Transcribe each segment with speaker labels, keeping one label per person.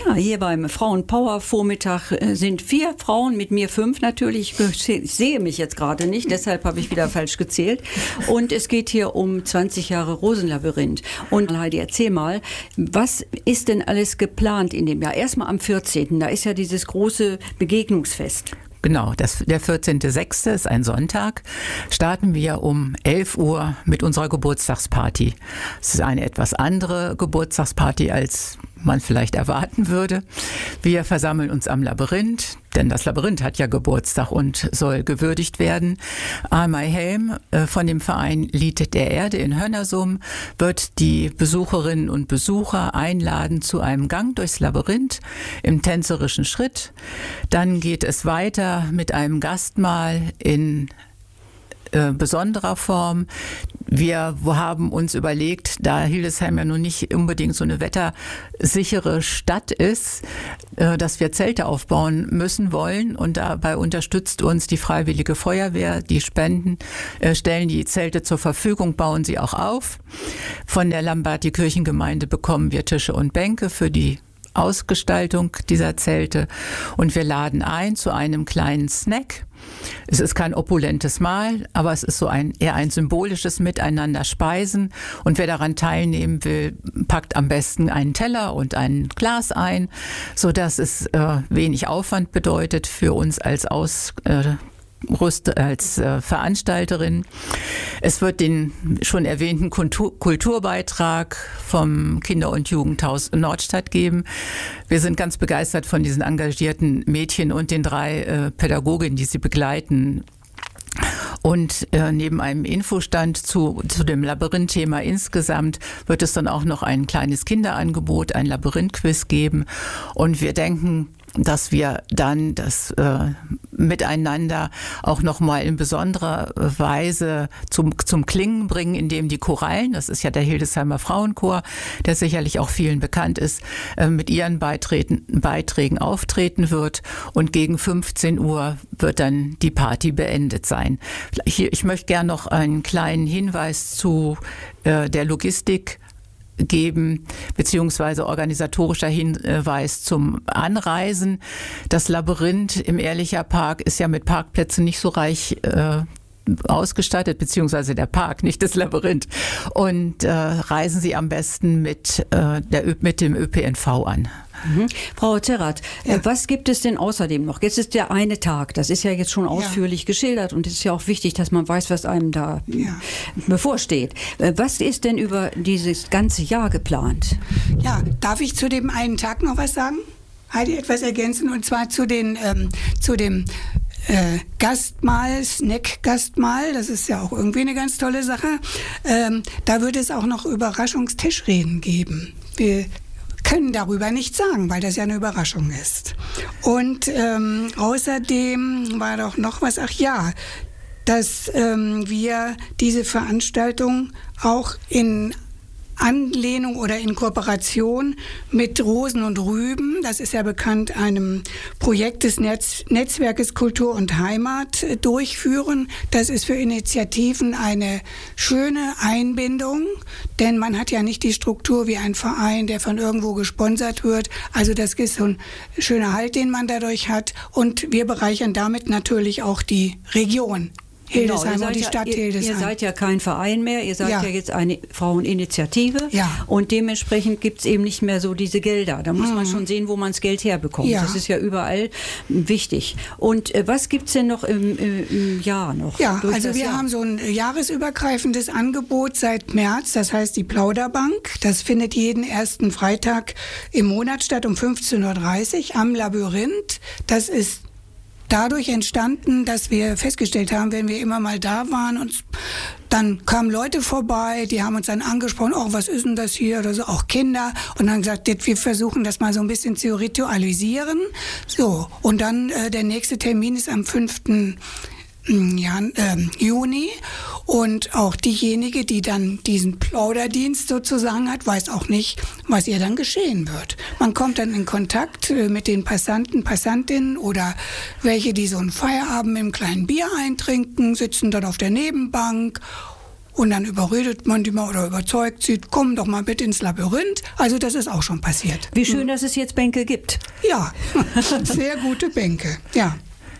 Speaker 1: Ja, hier beim Frauenpower-Vormittag sind 4 Frauen, mit mir 5 natürlich. Ich sehe mich jetzt gerade nicht, deshalb habe ich wieder falsch gezählt. Und es geht hier um 20 Jahre Rosenlabyrinth. Und Heidi, erzähl mal, was ist denn alles geplant in dem Jahr? Erstmal am 14., da ist ja dieses große Begegnungsfest.
Speaker 2: Genau, der 14.06. ist ein Sonntag, starten wir um 11 Uhr mit unserer Geburtstagsparty. Es ist eine etwas andere Geburtstagsparty, als man vielleicht erwarten würde. Wir versammeln uns am Labyrinth, denn das Labyrinth hat ja Geburtstag und soll gewürdigt werden. Amai Helm von dem Verein Lied der Erde in Hönnersum wird die Besucherinnen und Besucher einladen zu einem Gang durchs Labyrinth im tänzerischen Schritt. Dann geht es weiter mit einem Gastmahl in besonderer Form. Wir haben uns überlegt, da Hildesheim ja nun nicht unbedingt so eine wettersichere Stadt ist, dass wir Zelte aufbauen müssen wollen, und dabei unterstützt uns die Freiwillige Feuerwehr. Die Spenden stellen die Zelte zur Verfügung, bauen sie auch auf. Von der Lamberti-Kirchengemeinde bekommen wir Tische und Bänke für die Ausgestaltung dieser Zelte, und wir laden ein zu einem kleinen Snack. Es ist kein opulentes Mahl, aber es ist so eher ein symbolisches Miteinander speisen, und wer daran teilnehmen will, packt am besten einen Teller und ein Glas ein, sodass es wenig Aufwand bedeutet für uns als Veranstalterin. Es wird den schon erwähnten Kulturbeitrag vom Kinder- und Jugendhaus Nordstadt geben. Wir sind ganz begeistert von diesen engagierten Mädchen und den 3 Pädagoginnen, die sie begleiten. Und neben einem Infostand zu dem Labyrinth-Thema insgesamt wird es dann auch noch ein kleines Kinderangebot, ein Labyrinth-Quiz geben. Und wir denken, dass wir dann das Miteinander auch nochmal in besonderer Weise zum Klingen bringen, indem die Chorallen, das ist ja der Hildesheimer Frauenchor, der sicherlich auch vielen bekannt ist, mit ihren Beiträgen auftreten wird, und gegen 15 Uhr wird dann die Party beendet sein. Ich möchte gerne noch einen kleinen Hinweis zu der Logistik geben, beziehungsweise organisatorischer Hinweis zum Anreisen. Das Labyrinth im Ehrlicher Park ist ja mit Parkplätzen nicht so reich ausgestattet, beziehungsweise der Park, nicht das Labyrinth. Und reisen Sie am besten mit dem ÖPNV an.
Speaker 1: Mhm. Frau Zerrath, was gibt es denn außerdem noch? Jetzt ist der eine Tag, das ist ja jetzt schon ausführlich geschildert, und es ist ja auch wichtig, dass man weiß, was einem da bevorsteht. Was ist denn über dieses ganze Jahr geplant?
Speaker 3: Ja, darf ich zu dem einen Tag noch was sagen? Heidi, etwas ergänzen, und zwar zu dem Gastmahl, Snack-Gastmahl, das ist ja auch irgendwie eine ganz tolle Sache. Da wird es auch noch Überraschungstischreden geben. Wir können darüber nichts sagen, weil das ja eine Überraschung ist. Und außerdem war doch noch was, dass wir diese Veranstaltung auch in Anlehnung oder in Kooperation mit Rosen und Rüben, das ist ja bekannt, einem Projekt des Netzwerkes Kultur und Heimat durchführen. Das ist für Initiativen eine schöne Einbindung, denn man hat ja nicht die Struktur wie ein Verein, der von irgendwo gesponsert wird. Also das ist so ein schöner Halt, den man dadurch hat, und wir bereichern damit natürlich auch die Region Hildesheim und die Stadt Hildesheim.
Speaker 1: Ihr seid ja kein Verein mehr, ihr seid ja jetzt eine Fraueninitiative, und dementsprechend gibt es eben nicht mehr so diese Gelder. Da muss man schon sehen, wo man das Geld herbekommt. Ja. Das ist ja überall wichtig. Und was gibt es denn noch im Jahr noch?
Speaker 3: Ja, also wir haben so ein jahresübergreifendes Angebot seit März, das heißt die Plauderbank. Das findet jeden ersten Freitag im Monat statt um 15.30 Uhr am Labyrinth. Das ist dadurch entstanden, dass wir festgestellt haben, wenn wir immer mal da waren, und dann kamen Leute vorbei, die haben uns dann angesprochen, was ist denn das hier, oder so, auch Kinder, und dann gesagt, wir versuchen das mal so ein bisschen zu ritualisieren. So, und dann der nächste Termin ist am 5. Juni, und auch diejenige, die dann diesen Plauderdienst sozusagen hat, weiß auch nicht, was ihr dann geschehen wird. Man kommt dann in Kontakt mit den Passantinnen oder welche, die so einen Feierabend mit einem kleinen Bier eintrinken, sitzen dann auf der Nebenbank und dann überredet man die mal oder überzeugt sie, komm doch mal bitte ins Labyrinth. Also das ist auch schon passiert.
Speaker 1: Wie schön, dass es jetzt Bänke gibt.
Speaker 3: Ja, sehr gute Bänke, ja.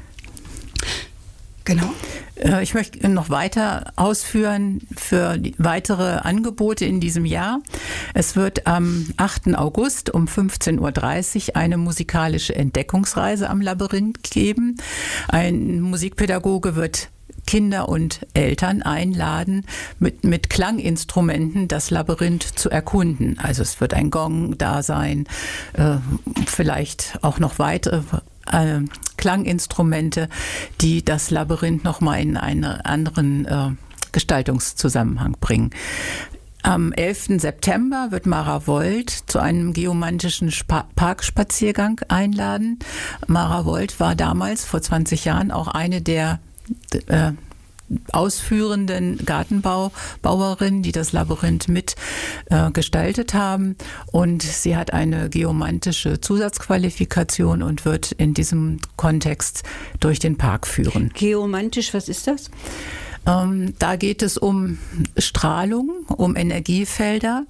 Speaker 3: Genau.
Speaker 2: Ich möchte noch weiter ausführen für die weitere Angebote in diesem Jahr. Es wird am 8. August um 15.30 Uhr eine musikalische Entdeckungsreise am Labyrinth geben. Ein Musikpädagoge wird Kinder und Eltern einladen, mit Klanginstrumenten das Labyrinth zu erkunden. Also es wird ein Gong da sein, vielleicht auch noch weitere Klanginstrumente, die das Labyrinth nochmal in einen anderen Gestaltungszusammenhang bringen. Am 11. September wird Mara Wold zu einem geomantischen Parkspaziergang einladen. Mara Wold war damals, vor 20 Jahren, auch eine der ausführenden Gartenbauerinnen, die das Labyrinth mit gestaltet haben. Und sie hat eine geomantische Zusatzqualifikation und wird in diesem Kontext durch den Park führen.
Speaker 1: Geomantisch, was ist das?
Speaker 2: Da geht es um Strahlung, um Energiefelder